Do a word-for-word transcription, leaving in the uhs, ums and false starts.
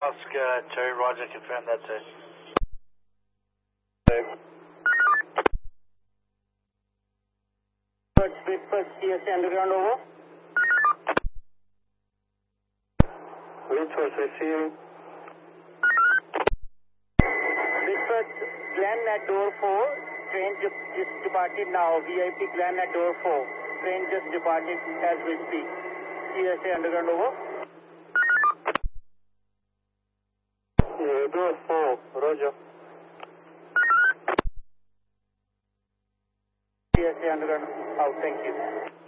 Oscar, Cherry Roger, confirm that's it. Pittsburgh C S A underground over. Which was receiving. Pittsburgh Glen at door four. Train just, just departed now. V I P Glen at door four. Train just departed as we speak. C S A underground over. Yeah, door four, Roger. C S A underground out. Thank you.